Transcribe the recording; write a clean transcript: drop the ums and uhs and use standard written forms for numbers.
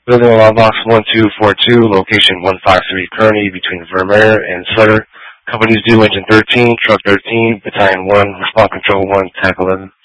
Building alarm box 1242, location 153 Kearney, between Vermeer and Sutter. Companies due engine 13, truck 13, battalion 1, response control 1, TAC 11.